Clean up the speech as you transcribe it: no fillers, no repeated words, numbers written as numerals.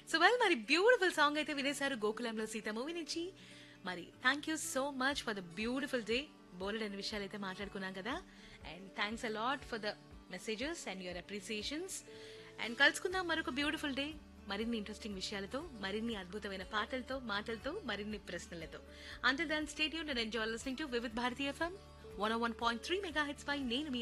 So well మరి beautiful song అయితే వినేశారు గోకులంలో సీత మూవీ నుంచి. మరి thank you so much for the beautiful day. బోలెడ్ అనే విషయాలు అయితే మాట్లాడుకున్నాం కదా. And thanks a lot for the messages and your appreciations. And కలుసుకుందాం మరొక బ్యూటిఫుల్ డే మరిన్ని ఇంట్రెస్టింగ్ విషయాలతో, మరిన్ని అద్భుతమైన పాటలతో, మాటలతో, మరిన్ని ప్రశ్నలతో. Until then, stay tuned and enjoy listening to Vivid Bharati FM 101.3 MHz by నేను మీ